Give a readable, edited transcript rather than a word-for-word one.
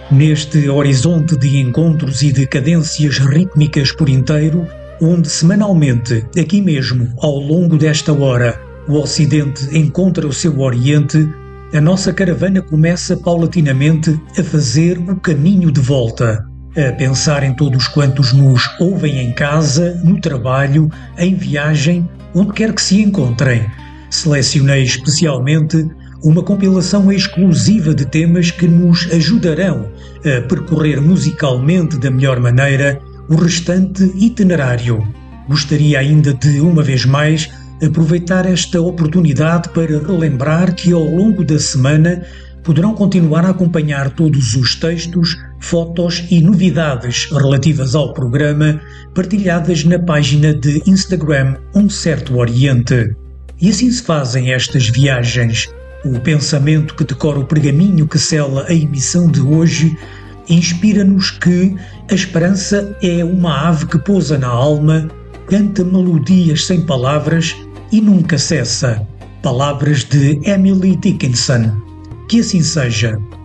neste horizonte de encontros e de cadências rítmicas por inteiro, onde semanalmente, aqui mesmo, ao longo desta hora, o Ocidente encontra o seu Oriente, a nossa caravana começa paulatinamente a fazer o caminho de volta, a pensar em todos quantos nos ouvem em casa, no trabalho, em viagem, onde quer que se encontrem. Selecionei especialmente uma compilação exclusiva de temas que nos ajudarão a percorrer musicalmente da melhor maneira o restante itinerário. Gostaria ainda de, uma vez mais, aproveitar esta oportunidade para relembrar que ao longo da semana poderão continuar a acompanhar todos os textos, fotos e novidades relativas ao programa partilhadas na página de Instagram Um Certo Oriente. E assim se fazem estas viagens. O pensamento que decora o pergaminho que sela a emissão de hoje inspira-nos que a esperança é uma ave que pousa na alma, canta melodias sem palavras e nunca cessa. Palavras de Emily Dickinson. Que assim seja.